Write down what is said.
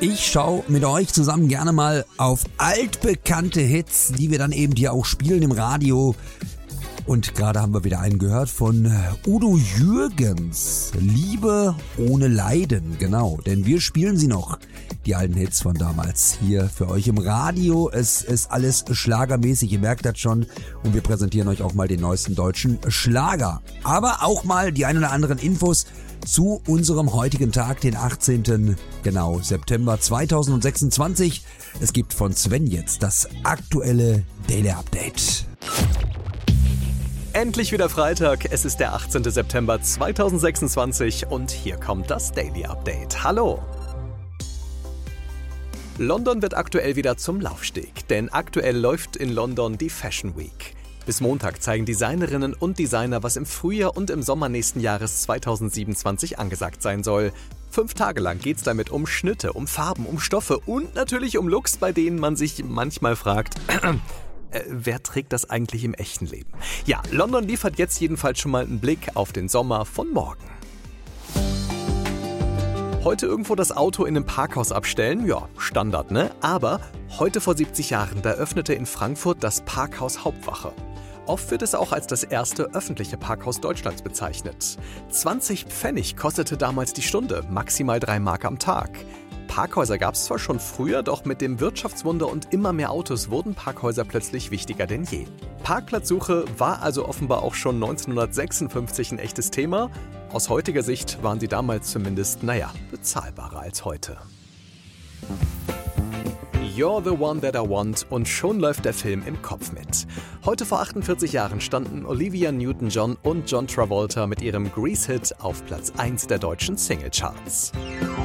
Ich schaue mit euch zusammen gerne mal auf altbekannte Hits, die wir dann eben hier auch spielen im Radio. Und gerade haben wir wieder einen gehört von Udo Jürgens. Liebe ohne Leiden, genau. Denn wir spielen sie noch, die alten Hits von damals, hier für euch im Radio. Es ist alles schlagermäßig, ihr merkt das schon. Und wir präsentieren euch auch mal den neuesten deutschen Schlager. Aber auch mal die ein oder anderen Infos zu unserem heutigen Tag, den 18. September 2026. Es gibt von Sven jetzt das aktuelle Daily Update. Endlich wieder Freitag, es ist der 18. September 2026 und hier kommt das Daily Update. Hallo! London wird aktuell wieder zum Laufsteg, denn aktuell läuft in London die Fashion Week. Bis Montag zeigen Designerinnen und Designer, was im Frühjahr und im Sommer nächsten Jahres 2027 angesagt sein soll. 5 Tage lang geht's damit um Schnitte, um Farben, um Stoffe und natürlich um Looks, bei denen man sich manchmal fragt, wer trägt das eigentlich im echten Leben? Ja, London liefert jetzt jedenfalls schon mal einen Blick auf den Sommer von morgen. Heute irgendwo das Auto in einem Parkhaus abstellen? Ja, Standard, ne? Aber heute vor 70 Jahren, da öffnete in Frankfurt das Parkhaus Hauptwache. Oft wird es auch als das erste öffentliche Parkhaus Deutschlands bezeichnet. 20 Pfennig kostete damals die Stunde, maximal 3 Mark am Tag. Parkhäuser gab es zwar schon früher, doch mit dem Wirtschaftswunder und immer mehr Autos wurden Parkhäuser plötzlich wichtiger denn je. Parkplatzsuche war also offenbar auch schon 1956 ein echtes Thema. Aus heutiger Sicht waren sie damals zumindest, bezahlbarer als heute. You're the one that I want und schon läuft der Film im Kopf mit. Heute vor 48 Jahren standen Olivia Newton-John und John Travolta mit ihrem Grease-Hit auf Platz 1 der deutschen Singlecharts.